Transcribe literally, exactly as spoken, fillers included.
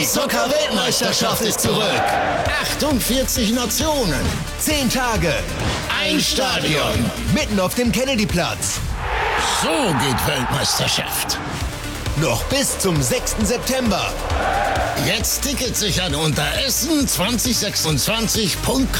Die Zucker-Weltmeisterschaft ist zurück. achtundvierzig Nationen. zehn Tage. Ein Stadion. Mitten auf dem Kennedyplatz. So geht Weltmeisterschaft. Noch bis zum sechsten September. Jetzt Tickets sichern unter essen zwanzig sechsundzwanzig punkt com.